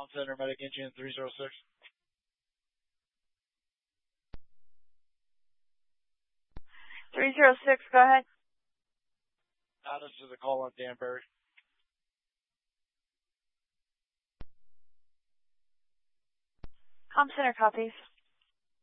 Com Center, Medic Engine 306. Go ahead. This is a call on Danbury. Com Center copies.